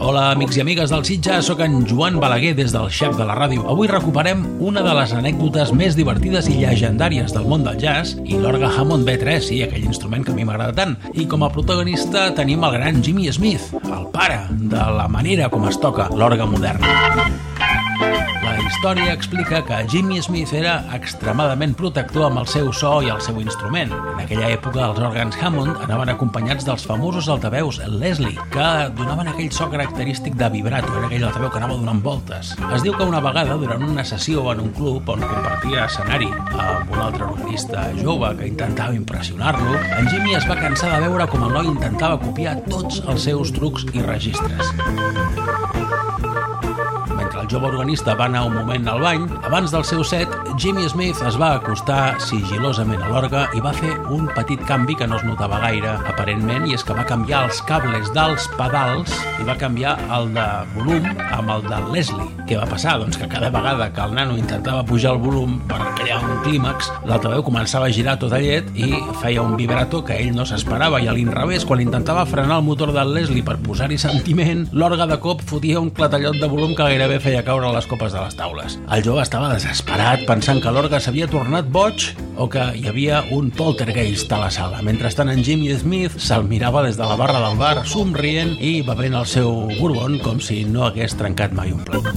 Hola, amics i amigues del Sitges, sóc en Joan Balaguer des del Xef de la Ràdio. Avui recuperem una de les anècdotes més divertides i llegendàries del món del jazz i l'orgue Hammond B3, sí, aquell instrument que a mi m'agrada tant. I com a protagonista tenim el gran Jimmy Smith, el pare de la manera com es toca l'orgue modern. La història explica que Jimmy Smith era extremadament protector amb el seu so i el seu instrument. En aquella època els òrgans Hammond anaven acompanyats dels famosos altaveus Leslie, que donaven aquell so característic de vibrato, era aquell altaveu que anava donant voltes. Es diu que una vegada, durant una sessió en un club on compartia escenari amb un altre organista jove que intentava impressionar-lo, en Jimmy es va cansar de veure com el noi intentava copiar tots els seus trucs i registres. El jove organista va anar un moment al bany. Abans del seu set, Jimmy Smith es va acostar sigilosament a l'orgue i va fer un petit canvi que no es notava gaire, aparentment, i és que va canviar els cables dels pedals i va canviar el de volum amb el de Leslie. Què va passar? Doncs que cada vegada que el nano intentava pujar el volum per crear un clímax, l'altaveu començava a girar tot a llet i feia un vibrato que ell no s'esperava, i a l'inrevés, quan intentava frenar el motor del Leslie per posar-hi sentiment, l'orgue de cop fotia un clatellot de volum que gairebé feia caure les copes de les taules. El jove estava desesperat, pensant que l'orgue s'havia tornat boig o que hi havia un poltergeist a la sala. Mentrestant, en Jimmy Smith se'l mirava des de la barra del bar, somrient i bevent el seu bourbon com si no hagués trencat mai un plat.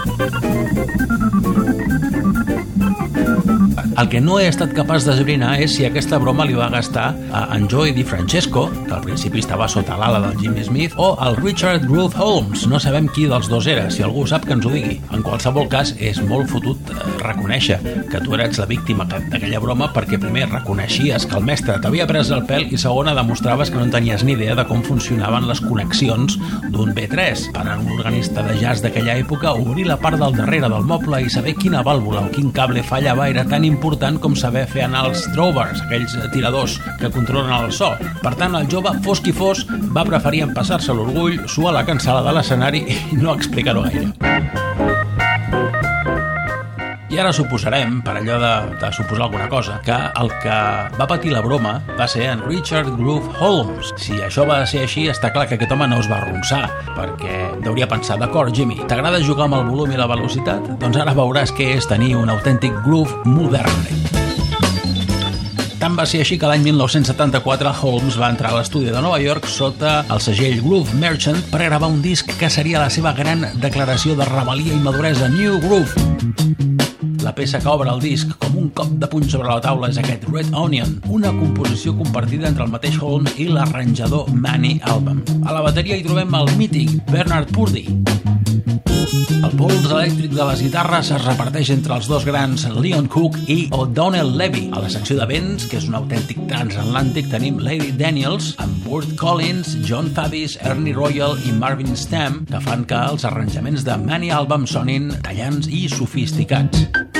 El que no he estat capaç d'esbrinar és si aquesta broma li va gastar a en Joey DiFrancesco, que al principi estava sota l'ala del Jimmy Smith, o al Richard Groove Holmes. No sabem qui dels dos era, si algú sap que ens ho digui. En qualsevol cas, és molt fotut reconèixer que tu eres la víctima d'aquella broma, perquè primer reconeixies que el mestre t'havia pres el pèl i segona demostraves que no tenies ni idea de com funcionaven les connexions d'un B3. Per a un organista de jazz d'aquella època, obrir la part del darrere del moble i saber quina vàlvula o quin cable fallava era tan important com saber fer anar els drovers, aquells tiradors que controlen el so. Per tant, el jove, fos qui fos, va preferir empassar-se l'orgull, suar la cancel·la de l'escenari i no explicar-ho gaire. I ara suposarem, per allò de suposar alguna cosa, que el que va patir la broma va ser en Richard Groove Holmes. Si això va ser així, està clar que aquest home no es va arronsar, perquè hauria pensat, d'acord, Jimmy, t'agrada jugar amb el volum i la velocitat? Doncs ara veuràs què és tenir un autèntic groove modern. Tant va ser així que l'any 1974 Holmes va entrar a l'estudi de Nova York sota el segell Groove Merchant per gravar un disc que seria la seva gran declaració de rebel·lia i maduresa, New Groove. La peça que obre el disc com un cop de puny sobre la taula és aquest Red Onion, una composició compartida entre el mateix Holmes i l'arranjador Manny Albam. A la bateria hi trobem el mític Bernard Purdie. El pols elèctric de les guitarres es reparteix entre els dos grans Leon Cook i O'Donnell Levy. A la secció de vents, que és un autèntic transatlàntic, tenim Lady Daniels amb Burt Collins, John Favis, Ernie Royal i Marvin Stamm, que fan que els arranjaments de Manny Albam sonin tallants i sofisticats.